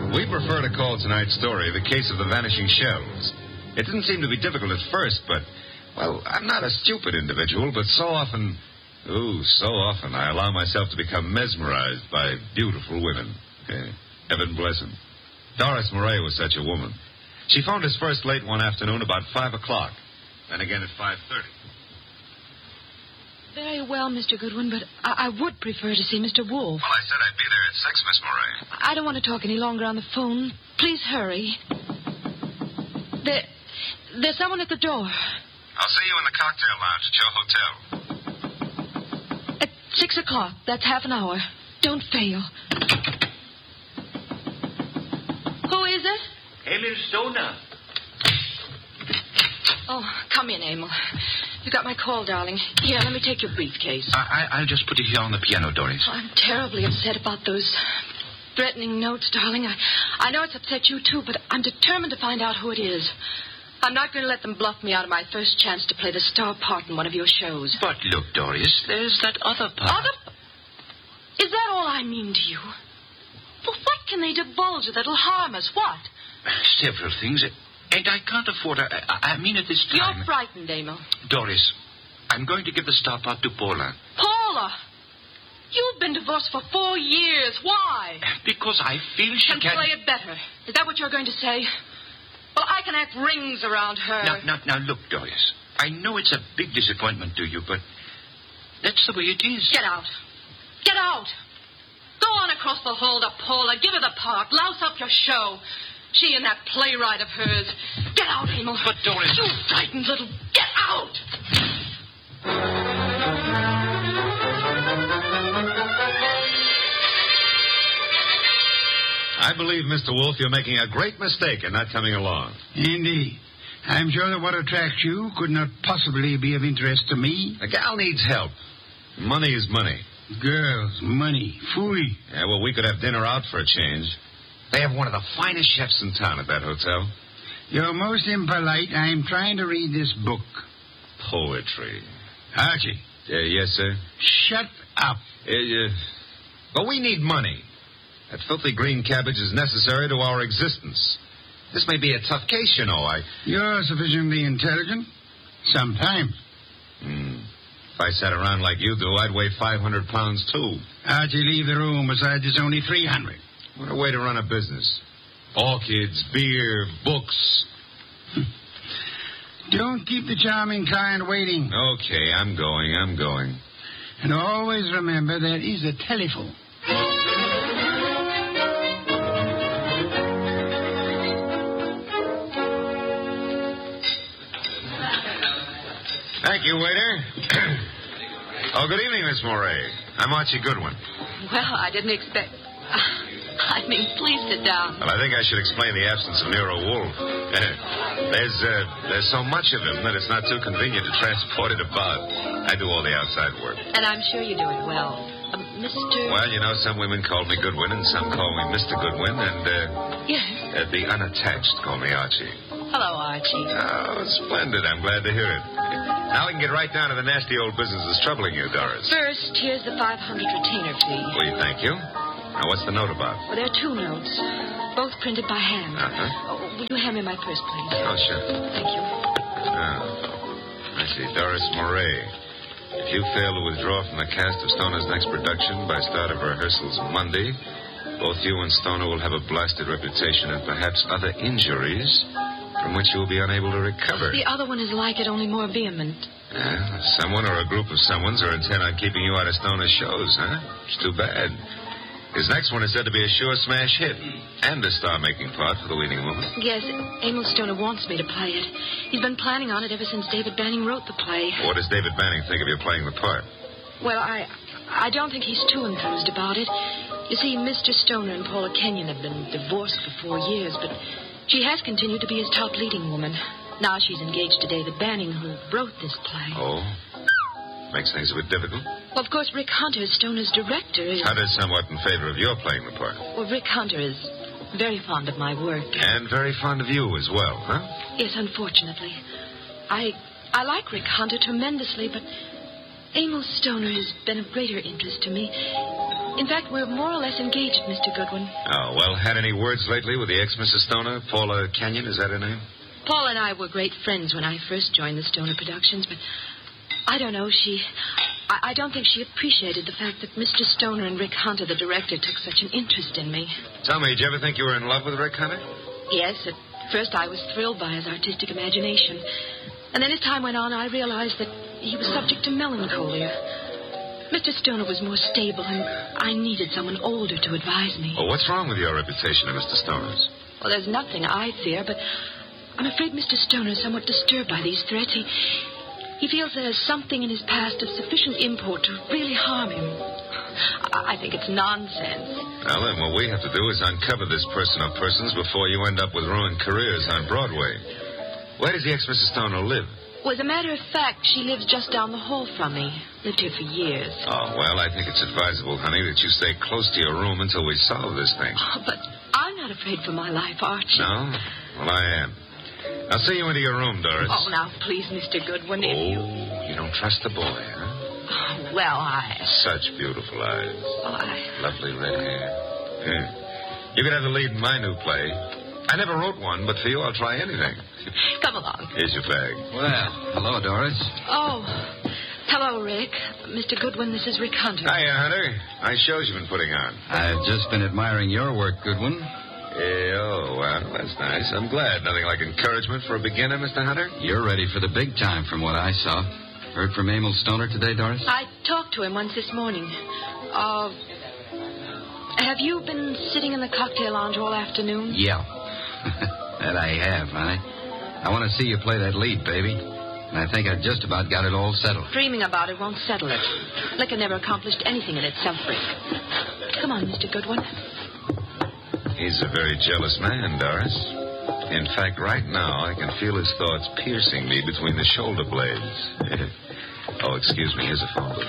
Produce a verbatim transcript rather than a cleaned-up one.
We prefer to call tonight's story The Case of the Vanishing Shells. It didn't seem to be difficult at first, but, well, I'm not a stupid individual, but so often, ooh, so often I allow myself to become mesmerized by beautiful women. Okay. Heaven bless them. Doris Murray was such a woman. She phoned us first late one afternoon about five o'clock, then again at five thirty. Very well, Mister Goodwin, but I, I would prefer to see Mister Wolfe. Well, I said I'd be there at six, Miss Murray. I don't want to talk any longer on the phone. Please hurry. There, there's someone at the door. I'll see you in the cocktail lounge at your hotel. At six o'clock. That's half an hour. Don't fail. Who is it? Emil Stoner. Oh, come in, Emil. You got my call, darling. Here, let me take your briefcase. I, I, I'll just put it here on the piano, Doris. Oh, I'm terribly upset about those threatening notes, darling. I, I know it's upset you, too, but I'm determined to find out who it is. I'm not going to let them bluff me out of my first chance to play the star part in one of your shows. But look, Doris, there's that other part. Other? Is that all I mean to you? Well, what can they divulge that'll harm us? What? Several things. And I can't afford... I, I, I mean at this time... You're frightened, Emil. Doris, I'm going to give the star part to Paula. Paula? You've been divorced for four years. Why? Because I feel she can... can... play it better. Is that what you're going to say? Well, I can act rings around her. Now, now, now, look, Doris. I know it's a big disappointment to you, but that's the way it is. Get out. Get out. Go on across the hall to Paula. Give her the part. Louse up your show. She and that playwright of hers. Get out, Emil. But, Doris... You frightened little... Get out! I believe, Mister Wolfe, you're making a great mistake in not coming along. Indeed. I'm sure that what attracts you could not possibly be of interest to me. The gal needs help. Money is money. Girls, money, fooey. Yeah, well, we could have dinner out for a change. They have one of the finest chefs in town at that hotel. You're most impolite. I'm trying to read this book. Poetry. Archie. Uh, yes, sir? Shut up. Uh, uh, but we need money. That filthy green cabbage is necessary to our existence. This may be a tough case, you know. I. You're sufficiently intelligent. Sometimes. Hmm. If I sat around like you do, I'd weigh five hundred pounds, too. Archie, leave the room. Besides, it's only three hundred. What a way to run a business. Orchids, beer, books. Don't keep the charming client waiting. Okay, I'm going, I'm going. And always remember, there is a telephone. Thank you, waiter. Oh, good evening, Miss Moray. I'm Archie Goodwin. Well, I didn't expect... I mean, please sit down. Well, I think I should explain the absence of Nero Wolfe. there's, uh, there's so much of him that it's not too convenient to transport it about. I do all the outside work. And I'm sure you do it well. Uh, Mister... Well, you know, some women call me Goodwin and some call me Mister Goodwin, and, uh... Yes? Uh, the unattached call me Archie. Hello, Archie. Oh, splendid. I'm glad to hear it. Now we can get right down to the nasty old business that's troubling you, Doris. First, here's the five hundred retainer fee. Well, thank you. Now, what's the note about? Well, there are two notes, both printed by hand. Uh-huh. Oh, will you hand me my purse, please? Oh, sure. Thank you. Oh, I see. Doris Moray. If you fail to withdraw from the cast of Stoner's next production by start of rehearsals Monday, both you and Stoner will have a blasted reputation and perhaps other injuries from which you will be unable to recover. The other one is like it, only more vehement. Yeah, someone or a group of someones are intent on keeping you out of Stoner's shows, huh? It's too bad. His next one is said to be a sure smash hit and a star-making part for the leading woman. Yes, Emil Stoner wants me to play it. He's been planning on it ever since David Banning wrote the play. What does David Banning think of you playing the part? Well, I I don't think he's too enthused about it. You see, Mister Stoner and Paula Kenyon have been divorced for four years, but she has continued to be his top leading woman. Now she's engaged to David Banning, who wrote this play. Oh? Makes things a bit difficult. Well, of course, Rick Hunter, Stoner's director, is... Hunter's somewhat in favor of your playing the part. Well, Rick Hunter is very fond of my work. And very fond of you as well, huh? Yes, unfortunately. I I like Rick Hunter tremendously, but Emil Stoner has been of greater interest to me. In fact, we're more or less engaged, Mister Goodwin. Oh, well, had any words lately with the ex-Missus Stoner? Paula Kenyon, is that her name? Paul and I were great friends when I first joined the Stoner Productions, but I don't know, she... I, I don't think she appreciated the fact that Mister Stoner and Rick Hunter, the director, took such an interest in me. Tell me, did you ever think you were in love with Rick Hunter? Yes, at first I was thrilled by his artistic imagination. And then as time went on, I realized that he was subject to melancholia. Mister Stoner was more stable, and I needed someone older to advise me. Well, what's wrong with your reputation of Mister Stoner's? Well, there's nothing I fear, but I'm afraid Mister Stoner is somewhat disturbed by these threats. He, he feels there's something in his past of sufficient import to really harm him. I, I think it's nonsense. Well, then what we have to do is uncover this person or persons before you end up with ruined careers on Broadway. Where does the ex-Missus Stoner live? Well, as a matter of fact, she lives just down the hall from me. Lived here for years. Oh, well, I think it's advisable, honey, that you stay close to your room until we solve this thing. Oh, but I'm not afraid for my life, Archie. No? Well, I am. I'll see you into your room, Doris. Oh, now, please, Mister Goodwin, if oh, you... you don't trust the boy, huh? Oh, well, I... Such beautiful eyes. Oh, I... Lovely red hair. Yeah. You could have the lead in my new play. I never wrote one, but for you, I'll try anything. Come along. Here's your bag. Well, hello, Doris. Oh, hello, Rick. Mister Goodwin, this is Rick Hunter. Hiya, Hunter. Nice shows you've been putting on. I've just been admiring your work, Goodwin. Yeah, oh, well, that's nice. I'm glad. Nothing like encouragement for a beginner, Mister Hunter? You're ready for the big time from what I saw. Heard from Emil Stoner today, Doris? I talked to him once this morning. Uh, have you been sitting in the cocktail lounge all afternoon? Yeah. That I have, honey. I want to see you play that lead, baby. And I think I've just about got it all settled. Dreaming about it won't settle it. Liquor never accomplished anything in itself, Rick. Come on, Mister Goodwin. He's a very jealous man, Doris. In fact, right now, I can feel his thoughts piercing me between the shoulder blades. Oh, excuse me. Here's a phone book.